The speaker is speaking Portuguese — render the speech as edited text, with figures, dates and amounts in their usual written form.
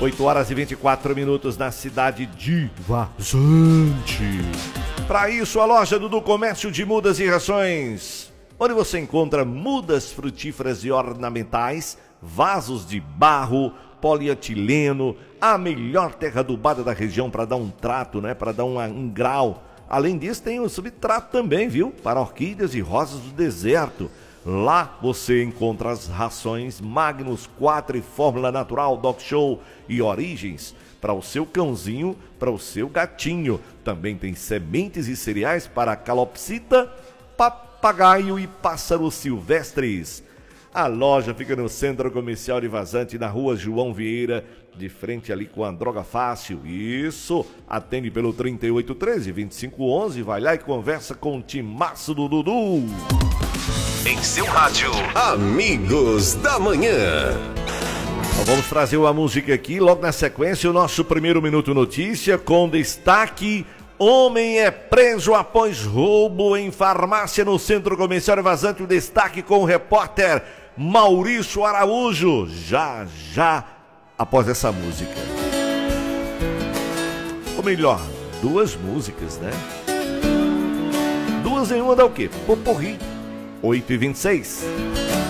8 horas e 24 minutos na cidade de Vazante. Para isso, a loja do Comércio de Mudas e Rações, onde você encontra mudas frutíferas e ornamentais, vasos de barro, polietileno, a melhor terra adubada da região para dar um trato, né? Para dar um grau. Além disso, tem um substrato também, viu? Para orquídeas e rosas do deserto. Lá você encontra as rações Magnus 4 e Fórmula Natural, Dog Show e Origens para o seu cãozinho, para o seu gatinho. Também tem sementes e cereais para calopsita, papagaio e pássaros silvestres. A loja fica no Centro Comercial de Vazante, na rua João Vieira, de frente ali com a Droga Fácil. Isso, atende pelo 3813-2511, vai lá e conversa com o timaço do Dudu. Em seu rádio, Amigos da Manhã. Vamos trazer uma música aqui, logo na sequência, o nosso primeiro Minuto Notícia, com destaque: homem é preso após roubo em farmácia no Centro Comercial de Vazante. O destaque com o repórter Maurício Araújo, já após essa música. Ou melhor, duas músicas, né? Duas em uma dá o quê? Poporri. 8h26.